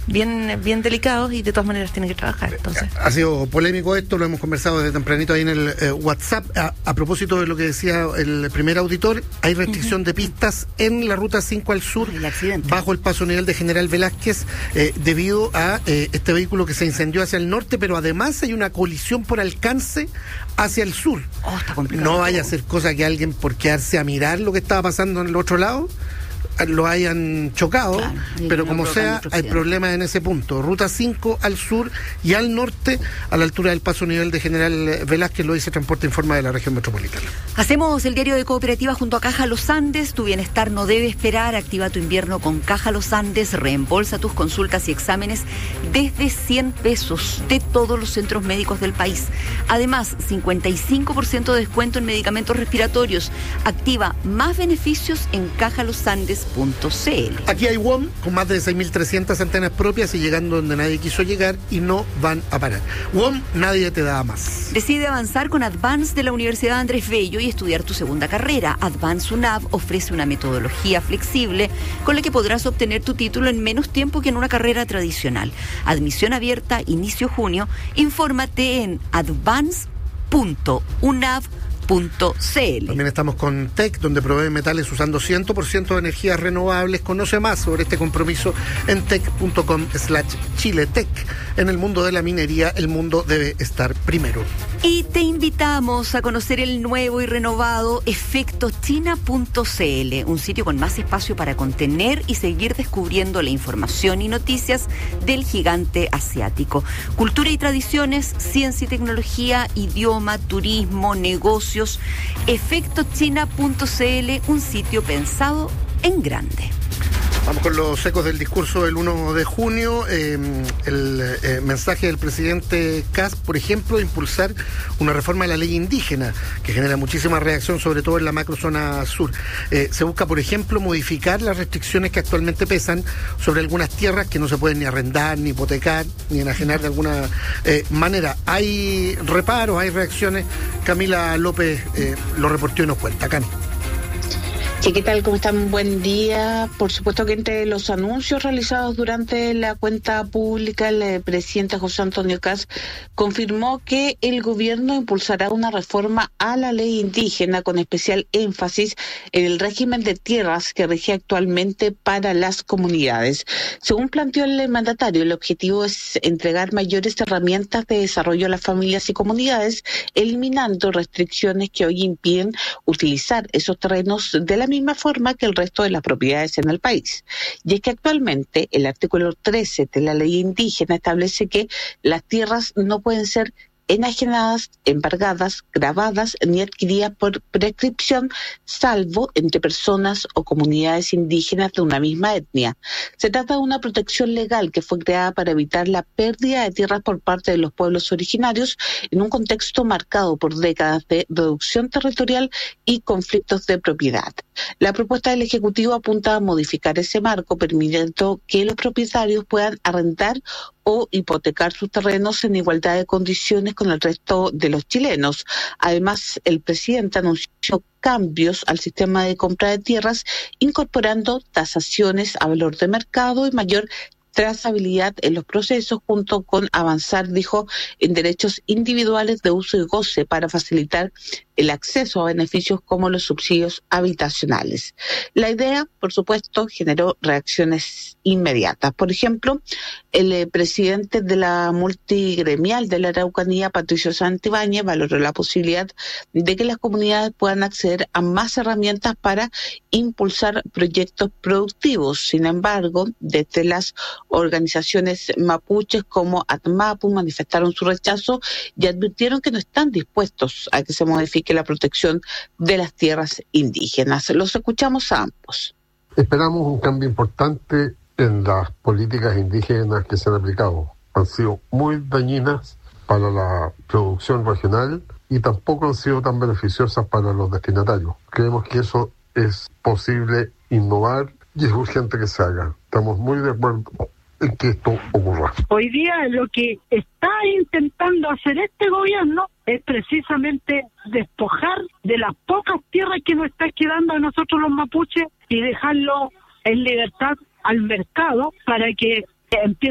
bien delicados y de todas maneras tienen que trabajar. Entonces, ha sido polémico esto, lo hemos conversado desde tempranito ahí en el WhatsApp. A propósito de lo que decía el primer auditor, hay restricción de pistas en la ruta 5 al sur, bajo el paso nivel de General Velázquez, debido a este vehículo que se incendió hacia el norte, pero además hay una colisión por alcance hacia el sur. Está complicado. No vaya a ser cosa que alguien, por quedarse a mirar lo que estaba pasando en el otro lado, lo hayan chocado, claro, pero como sea, hay problemas en ese punto. Ruta 5 al sur y al norte, a la altura del paso nivel de General Velázquez, lo dice Transporte Informa de la región metropolitana. Hacemos el diario de Cooperativa junto a Caja Los Andes. Tu bienestar no debe esperar. Activa tu invierno con Caja Los Andes. Reembolsa tus consultas y exámenes desde 100 pesos de todos los centros médicos del país. Además, 55% de descuento en medicamentos respiratorios. Activa más beneficios en cajalosandes.cl. Aquí hay WOM con más de 6.300 antenas propias y llegando donde nadie quiso llegar y no van a parar. WOM, nadie te da más. Decide avanzar con Advance de la Universidad Andrés Bello y estudiar tu segunda carrera. Advance UNAV ofrece una metodología flexible con la que podrás obtener tu título en menos tiempo que en una carrera tradicional. Admisión abierta, inicio junio. Infórmate en advance.unav.cl. También estamos con TEC, donde provee metales usando 100% de energías renovables. Conoce más sobre este compromiso en tec.com/chiletec. En el mundo de la minería, el mundo debe estar primero. Y te invitamos a conocer el nuevo y renovado efectochina.cl, un sitio con más espacio para contener y seguir descubriendo la información y noticias del gigante asiático. Cultura y tradiciones, ciencia y tecnología, idioma, turismo, negocios. Efectochina.cl, un sitio pensado en grande. Vamos con los ecos del discurso del 1 de junio. El mensaje del presidente Kast, por ejemplo, de impulsar una reforma de la ley indígena, que genera muchísima reacción, sobre todo en la macrozona sur. Se busca, por ejemplo, modificar las restricciones que actualmente pesan sobre algunas tierras que no se pueden ni arrendar, ni hipotecar, ni enajenar de alguna manera. Hay reparos, hay reacciones. Camila López lo reportó y nos cuenta. Cami. Sí, ¿qué tal? ¿Cómo están? Buen día. Por supuesto que entre los anuncios realizados durante la cuenta pública, el presidente José Antonio Kast confirmó que el gobierno impulsará una reforma a la ley indígena con especial énfasis en el régimen de tierras que rige actualmente para las comunidades. Según planteó el mandatario, el objetivo es entregar mayores herramientas de desarrollo a las familias y comunidades, eliminando restricciones que hoy impiden utilizar esos terrenos de la misma forma que el resto de las propiedades en el país. Y es que actualmente el artículo 13 de la ley indígena establece que las tierras no pueden ser enajenadas, embargadas, gravadas ni adquiridas por prescripción, salvo entre personas o comunidades indígenas de una misma etnia. Se trata de una protección legal que fue creada para evitar la pérdida de tierras por parte de los pueblos originarios en un contexto marcado por décadas de reducción territorial y conflictos de propiedad. La propuesta del Ejecutivo apunta a modificar ese marco, permitiendo que los propietarios puedan arrendar o hipotecar sus terrenos en igualdad de condiciones con el resto de los chilenos. Además, el presidente anunció cambios al sistema de compra de tierras, incorporando tasaciones a valor de mercado y mayor trazabilidad en los procesos, junto con avanzar, dijo, en derechos individuales de uso y goce para facilitar el acceso a beneficios como los subsidios habitacionales. La idea, por supuesto, generó reacciones inmediatas. Por ejemplo, el presidente de la multigremial de la Araucanía, Patricio Santibáñez, valoró la posibilidad de que las comunidades puedan acceder a más herramientas para impulsar proyectos productivos. Sin embargo, desde las organizaciones mapuches como ATMAPU manifestaron su rechazo y advirtieron que no están dispuestos a que se modifique la protección de las tierras indígenas. Los escuchamos a ambos. Esperamos un cambio importante en las políticas indígenas que se han aplicado. Han sido muy dañinas para la producción regional y tampoco han sido tan beneficiosas para los destinatarios. Creemos que eso es posible innovar y es urgente que se haga. Estamos muy de acuerdo en que esto ocurra. Hoy día lo que está intentando hacer este gobierno es precisamente despojar de las pocas tierras que nos está quedando a nosotros los mapuches y dejarlo en libertad al mercado para que empiece